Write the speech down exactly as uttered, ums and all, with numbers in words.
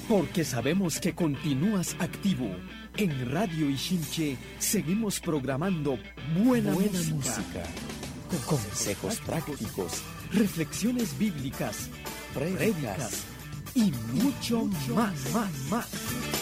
Porque sabemos que continúas activo. En Radio Ichinche seguimos programando buena, buena música, música, con consejos prácticos, reflexiones bíblicas, prédicas y mucho, mucho más, más, más.